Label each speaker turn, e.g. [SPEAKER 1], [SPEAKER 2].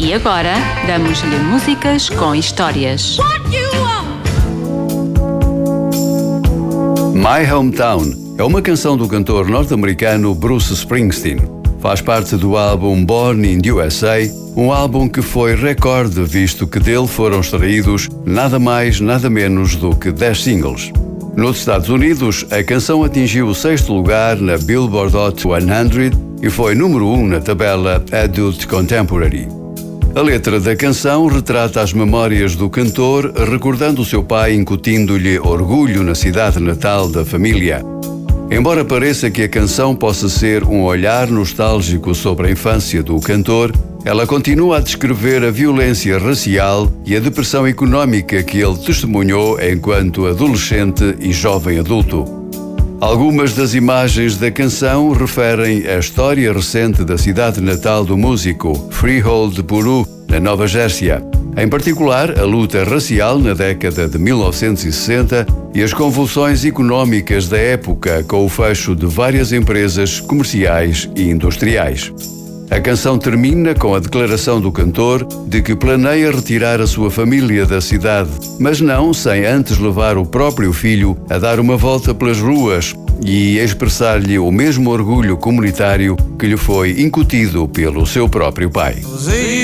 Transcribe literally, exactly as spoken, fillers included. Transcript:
[SPEAKER 1] E agora, damos-lhe músicas com histórias.
[SPEAKER 2] My Hometown é uma canção do cantor norte-americano Bruce Springsteen. Faz parte do álbum Born in U S A, um álbum que foi recorde, visto que dele foram extraídos nada mais, nada menos do que dez singles. Nos Estados Unidos, a canção atingiu o sexto lugar na Billboard Hot cem e foi número um na tabela Adult Contemporary. A letra da canção retrata as memórias do cantor, recordando o seu pai, incutindo-lhe orgulho na cidade natal da família. Embora pareça que a canção possa ser um olhar nostálgico sobre a infância do cantor, ela continua a descrever a violência racial e a depressão económica que ele testemunhou enquanto adolescente e jovem adulto. Algumas das imagens da canção referem a história recente da cidade natal do músico, Freehold, Puru, na Nova Jersey. Em particular, a luta racial na década de mil novecentos e sessenta e as convulsões económicas da época com o fecho de várias empresas comerciais e industriais. A canção termina com a declaração do cantor de que planeia retirar a sua família da cidade, mas não sem antes levar o próprio filho a dar uma volta pelas ruas e expressar-lhe o mesmo orgulho comunitário que lhe foi incutido pelo seu próprio pai.